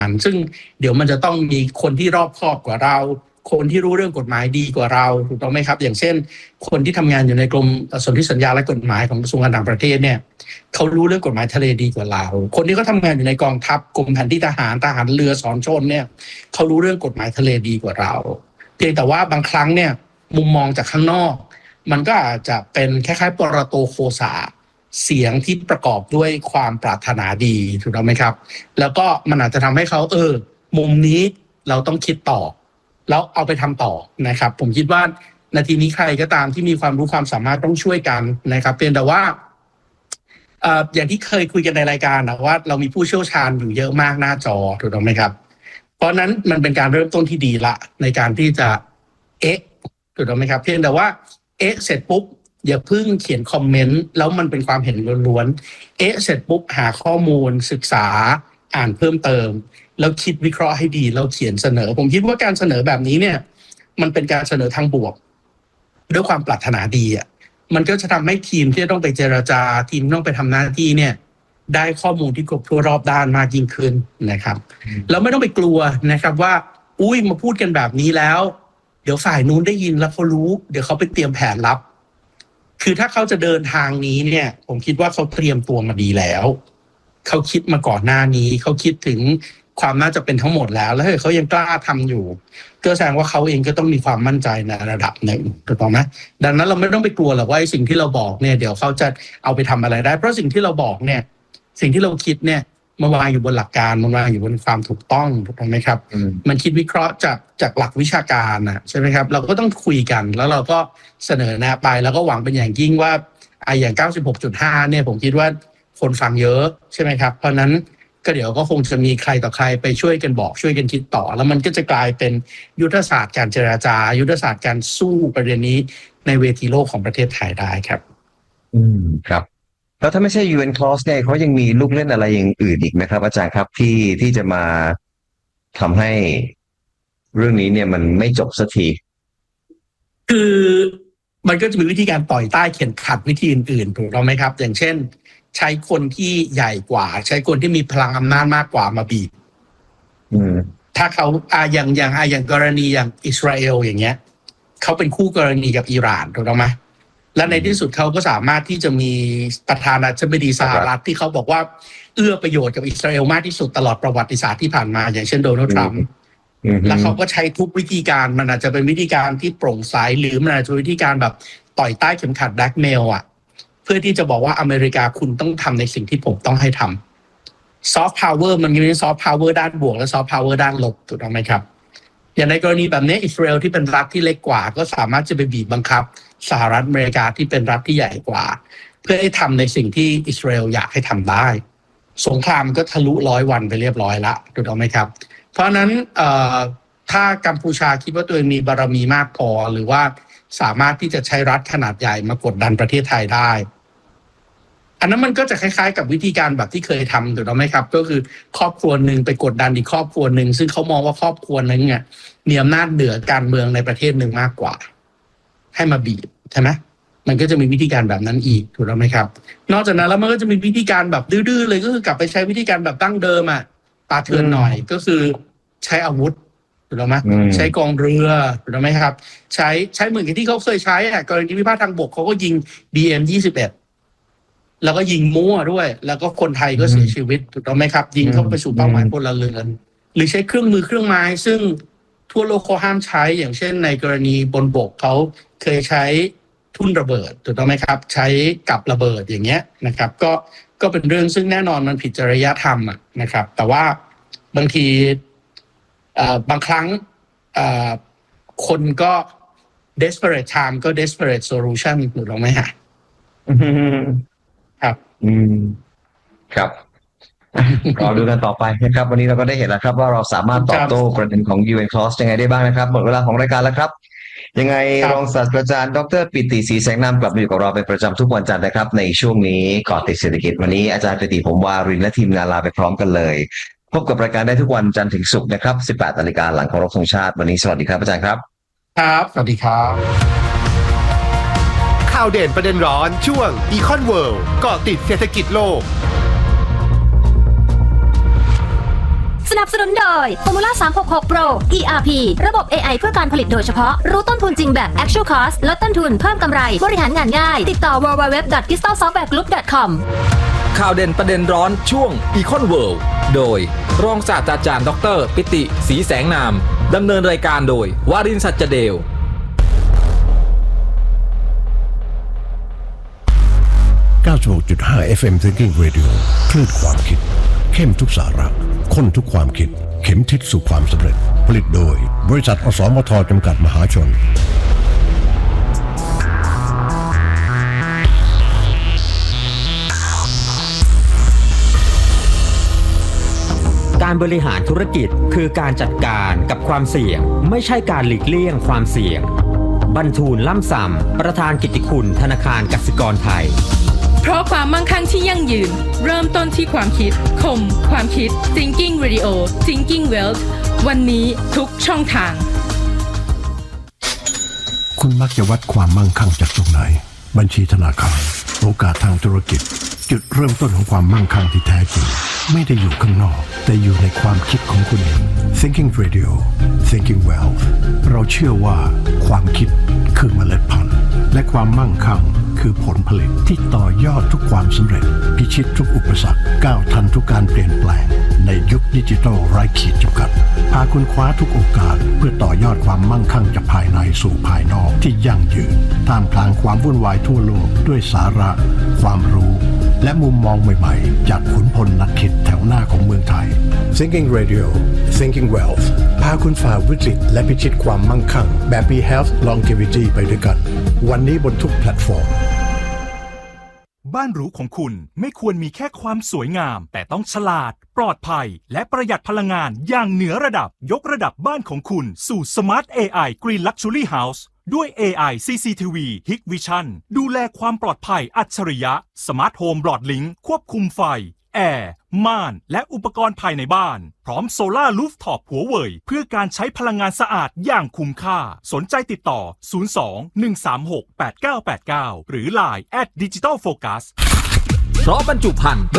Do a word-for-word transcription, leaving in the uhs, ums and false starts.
ซึ่งเดี๋ยวมันจะต้องมีคนที่รอบคอบกว่าเราคนที่รู้เรื่องกฎหมายดีกว่าเราถูกต้องไหมครับอย่างเช่นคนที่ทำงานอยู่ในกรมสนธิสัญญาและกฎหมายของกระทรวงการต่างประเทศเนี่ยเขารู้เรื่องกฎหมายทะเลดีกว่าเราคนที่เขาทำงานอยู่ในกองทัพกรมแผนที่ทหารทหารเรือสอนชนเนี่ยเขารู้เรื่องกฎหมายทะเลดีกว่าเราเพียงแต่ว่าบางครั้งเนี่ยมุมมองจากข้างนอกมันก็อาจจะเป็นคล้ายๆปรโตโคสาเสียงที่ประกอบด้วยความปรารถนาดีถูกต้องไหมครับแล้วก็มันอาจจะทำให้เขาเออมุมนี้เราต้องคิดต่อแล้วเอาไปทำต่อนะครับผมคิดว่านาทีนี้ใครก็ตามที่มีความรู้ความสามารถต้องช่วยกันนะครับเพียงแต่ว่าเอ่ออย่างที่เคยคุยกันในรายการนะว่าเรามีผู้เชี่ยวชาญอยู่เยอะมากหน้าจอถูกต้องไหมครับเพราะนั้นมันเป็นการเริ่มต้นที่ดีละในการที่จะเอ๊ะถูกต้องไหมครับเพียงแต่ว่าเอ๊ะเสร็จปุ๊บอย่าเพิ่งเขียนคอมเมนต์แล้วมันเป็นความเห็นล้วนๆเอ๊ะเสร็จปุ๊บหาข้อมูลศึกษาอ่านเพิ่มเติมแล้วคิดวิเคราะห์ให้ดีแล้วเขียนเสนอผมคิดว่าการเสนอแบบนี้เนี่ยมันเป็นการเสนอทางบวกด้วยความปรารถนาดีอ่ะมันก็จะทำให้ทีมที่ต้องไปเจรจาทีมต้องไปทำหน้าที่เนี่ยได้ข้อมูลที่ครบถ้วนรอบด้านมากยิ่งขึ้นนะครับแล้วไม่ต้องไปกลัวนะครับว่าอุ้ยมาพูดกันแบบนี้แล้วเดี๋ยวฝ่ายนู้นได้ยินแล้วเขารู้เดี๋ยวเขาไปเตรียมแผนลับคือถ้าเขาจะเดินทางนี้เนี่ยผมคิดว่าเขาเตรียมตัวมาดีแล้วเขาคิดมาก่อนหน้านี้เขาคิดถึงความน่าจะเป็นทั้งหมดแล้วแล้วถ้าเขายังกล้าทำอยู่ก็แสดงว่าเขาเองก็ต้องมีความมั่นใจในระดับหนึ่งถูกต้องไหมดังนั้นเราไม่ต้องไปกลัวหรอกว่าสิ่งที่เราบอกเนี่ยเดี๋ยวเขาจะเอาไปทำอะไรได้เพราะสิ่งที่เราบอกเนี่ยสิ่งที่เราคิดเนี่ยมันวางอยู่บนหลักการมันวางอยู่บนความถูกต้องถูกต้องไหมครับมันคิดวิเคราะห์จากจากหลักวิชาการนะใช่ไหมครับเราก็ต้องคุยกันแล้วเราก็เสนอแนะไปแล้วก็หวังเป็นอย่างยิ่งว่าไอ้อย่าง เก้าสิบหกจุดห้า เนี่ยผมคิดว่าคนฟังเยอะใช่ไหมครับเพราะนั้นก็เดี๋ยวก็คงจะมีใครต่อใครไปช่วยกันบอกช่วยกันคิดต่อแล้วมันก็จะกลายเป็นยุทธศาสตร์การเจรจายุทธศาสตร์การสู้ประเด็นนี้ในเวทีโลกของประเทศไทยได้ครับอืมครับแล้วถ้าไม่ใช่ ยู เอ็น Clause เนี่ยเขายังมีลูกเล่นอะไรอย่างอื่นอีกไหมครับอาจารย์ครับที่ที่จะมาทำให้เรื่องนี้เนี่ยมันไม่จบสักทีคือมันก็จะมีวิธีการต่อยใต้เข็มขัดวิธีอื่นๆถูกต้องไหมครับอย่างเช่นใช้คนที่ใหญ่กว่าใช้คนที่มีพลังอำนาจมากกว่ามาบีบถ้าเขาอาอย่างอย่างอาอย่างกรณีอย่างอิสราเอลอย่างเงี้ยเขาเป็นคู่กรณีกับอิหร่านถูกต้องไหมและในที่สุดเขาก็สามารถที่จะมีประธานาธิบดีสหรัฐที่เขาบอกว่าเอื้อประโยชน์กับอิสราเอลมากที่สุดตลอดประวัติศาสตร์ที่ผ่านมาอย่างเช่นโดนัลด์ทรัมป์แล้วเขาก็ใช้ทุกวิธีการมันอาจจะเป็นวิธีการที่โปร่งใสหรือมันอาจจะเป็นวิธีการแบบต่อยใต้เข็มขัดแบล็กเมลอ่ะเพื่อที่จะบอกว่าอเมริกาคุณต้องทำในสิ่งที่ผมต้องให้ทำซอฟต์พาวเวอร์มันมีซอฟต์พาวเวอร์ด้านบวกและซอฟต์พาวเวอร์ด้านลบถูกต้องไหมครับอย่างในกรณีแบบนี้อิสราเอลที่เป็นรัฐที่เล็กกว่าก็สามารถจะไปบีบบังคับสหรัฐอเมริกาที่เป็นรัฐที่ใหญ่กว่าเพื่อให้ทำในสิ่งที่อิสราเอลอยากให้ทำได้สงครามก็ทะลุร้อยวันไปเรียบร้อยละถูกต้องไหมครับเพราะนั้นถ้ากัมพูชาคิดว่าตัวเองมีบารมีมากพอหรือว่าสามารถที่จะใช้รัฐขนาดใหญ่มากดดันประเทศไทยได้อันนั้นมันก็จะคล้ายๆกับวิธีการแบบที่เคยทำถูกต้องไหมครับก็คือครอบครัวหนึ่งไปกดดันอีกครอบครัวหนึ่งซึ่งเขามองว่าครอบครัวนั้นเนี่ยมีอำนาจเหนือการเมืองในประเทศหนึ่งมากกว่าให้มาบีบใช่ไหมมันก็จะมีวิธีการแบบนั้นอีกถูกต้องไหมครับนอกจากนั้นแล้วมันก็จะมีวิธีการแบบดื้อๆเลยก็คือกลับไปใช้วิธีการแบบตั้งเดิมอ่ะปาเถื่อนหน่อยก็คือใช้อาวุธถูกต้องไหมใช้กองเรือถูกต้องไหมครับใช้ใช้เหมือนกับที่เขาเคยใช้อ่ะกรณีพิพาททางบกเขาก็ยิง บี เอ็ม ยี่สิบเอ็ดแล้วก็ยิงมั่วด้วยแล้วก็คนไทยก็เสียชีวิตถูกต้องไหมครับยิงเข้าไปสู่เป้าหมายพลเรือนหรือใช้เครื่องมือเครื่องไม้ซึ่งทั่วโลกเขาห้ามใช้อย่างเช่นในกรณีบนบกเขาเคยใช้ทุ่นระเบิดถูกต้องไหมครับใช้กับระเบิดอย่างเงี้ยนะครับก็ก็เป็นเรื่องซึ่งแน่นอนมันผิดจริยธรรมอ่ะนะครับแต่ว่าบางทีบางครั้งคนก็ desperate time ก็ desperate solution ถูกต้องไหมฮะครับอืมครับรอดูกันต่อไปนะครับวันนี้เราก็ได้เห็นแล้วครับว่าเราสามารถตอบโต้ประเด็นของ ยู เอ็น Clause ยังไงได้บ้างนะครับหมดเวลาของรายการแล้วครับยังไงรองศาสตราจารย์ดร.ปิติศรีแสงนามกลับมาอยู่กับเราเป็นประจำทุกวันจันทร์นะครับในช่วงนี้ก่อติดเศรษฐกิจวันนี้อาจารย์ปิติผมวารินและทีมงานลาไปพร้อมกันเลยพบกับรายการได้ทุกวันจันทร์ถึงศุกร์นะครับ สิบแปดนาฬิกาหลังเคารพธงชาติวันนี้สวัสดีครับอาจารย์ครับครับสวัสดีครับข่าวเด่นประเด็นร้อนช่วง Econ World เกาะติดเศรษฐกิจโลกสนับสนุนโดย Formula สามหกหก Pro อี อาร์ พี ระบบ เอ ไอ เพื่อการผลิตโดยเฉพาะรู้ต้นทุนจริงแบบ Actual Cost ลดต้นทุนเพิ่มกำไรบริหารงานง่ายติดต่อ ดับเบิลยู ดับเบิลยู ดับเบิลยู ดอท คริสตัล ซอฟต์แวร์ กรุ๊ป ดอท คอมข่าวเด่นประเด็นร้อนช่วง Econ World โดยรองศาสตราจารย์ดรปิติศรีแสงนามดำเนินรายการโดยวารินทร์ สัจเดลเก้าสิบหกจุดห้า เอฟ เอ็ม Thinking Radio คลื่นความคิดเข้มทุกสาระข้นทุกความคิดเข็มทิศสู่ความสำเร็จผลิตโดยบริษัทอสมทจำกัดมหาชนการบริหารธุรกิจคือการจัดการกับความเสี่ยงไม่ใช่การหลีกเลี่ยงความเสี่ยงบรรทูลล่ำซำประธานกิตติคุณธนาคารกสิกรไทยเพราะความมั่งคั่งที่ยั่งยืนเริ่มต้นที่ความคิดคมความคิด Thinking Radio Thinking Wealth วันนี้ทุกช่องทางคุณมักจะวัดความมั่งคั่งจากตรงไหนบัญชีธนาคารโอกาสทางธุรกิจจุดเริ่มต้นของความมั่งคั่งที่แท้จริงไม่ได้อยู่ข้างนอกแต่อยู่ในความคิดของคุณเอง Thinking Radio Thinking Wealth เราเชื่อว่าความคิดคือเมล็ดพันธุ์และความมั่งคั่งคือผลผลิตที่ต่อยอดทุกความสำเร็จพิชิตทุกอุปสรรคก้าวทันทุกการเปลี่ยนแปลงในยุคดิจิทัลไร้ขีดจำกัดพาคุณคว้าทุกโอกาสเพื่อต่อยอดความมั่งคั่งจากภายในสู่ภายนอกที่ยั่งยืนท่ามกลางความวุ่นวายทั่วโลกด้วยสาระความรู้และมุมมองใหม่ๆจากขุนพลนักคิดแถวหน้าของเมืองไทย Thinking Radio Thinking Wealth พาคุณฝ่าวิกฤตและพิชิตความมั่งคั่งแบบมี Health Longevity ไปด้วยกันวันนี้บนทุกแพลตฟอร์มบ้านหรูของคุณไม่ควรมีแค่ความสวยงามแต่ต้องฉลาดปลอดภัยและประหยัดพลังงานอย่างเหนือระดับยกระดับบ้านของคุณสู่ Smart เอ ไอ Green Luxury House ด้วย เอ ไอ ซี ซี ที วี Hikvision ดูแลความปลอดภัยอัจฉริยะ Smart Home Broadlink ควบคุมไฟแอร์ม่านและอุปกรณ์ภายในบ้านพร้อมโซล่ารูฟท็อปหัวเว่ยเพื่อการใช้พลังงานสะอาดอย่างคุ้มค่าสนใจติดต่อศูนย์ สอง หนึ่ง สาม หก แปด เก้า แปด เก้าหรือ ไลน์ แอท ดิจิทัลโฟกัสเพราะบรรจุภัณฑ์